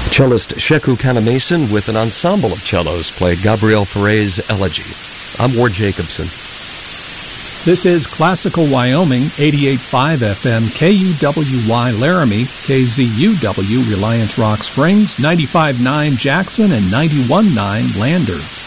Cellist Sheku Kanemason with an ensemble of cellos played Gabriel Fauré's Elegy. I'm Ward Jacobson. This is Classical Wyoming, 88.5 FM, KUWY Laramie, KZUW Reliance Rock Springs, 95.9 Jackson, and 91.9 Lander.